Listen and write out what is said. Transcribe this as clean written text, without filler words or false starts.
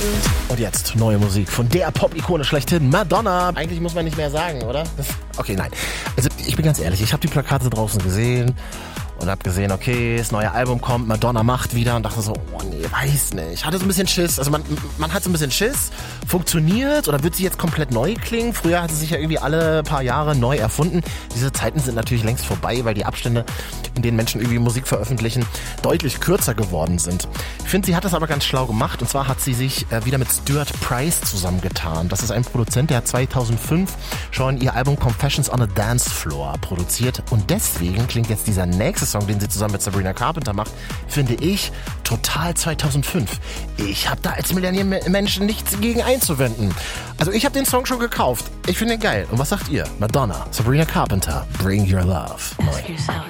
Und jetzt neue Musik von der Pop-Ikone schlechthin, Madonna. Eigentlich muss man nicht mehr sagen, oder? Okay, nein. Also ich bin ganz ehrlich, ich habe die Plakate draußen gesehen und habe gesehen, okay, das neue Album kommt, Madonna macht wieder und dachte so, oh nee, weiß nicht. Ich hatte so ein bisschen Schiss, also man hat so ein bisschen Schiss. Funktioniert oder wird sie jetzt komplett neu klingen? Früher hat sie sich ja irgendwie alle paar Jahre neu erfunden. Diese Zeiten sind natürlich längst vorbei, weil die Abstände, in denen Menschen irgendwie Musik veröffentlichen, deutlich kürzer geworden sind. Ich finde, sie hat das aber ganz schlau gemacht und zwar hat sie sich wieder mit Stuart Price zusammengetan. Das ist ein Produzent, der hat 2005 schon ihr Album Confessions on a Dance Floor produziert und deswegen klingt jetzt dieser nächste Song, den sie zusammen mit Sabrina Carpenter macht, finde ich total 2005. Ich habe da als Millennium-Menschen nichts gegen einzuwenden. Also ich habe den Song schon gekauft. Ich finde ihn geil. Und was sagt ihr? Madonna, Sabrina Carpenter, Bring Your Love. Neu.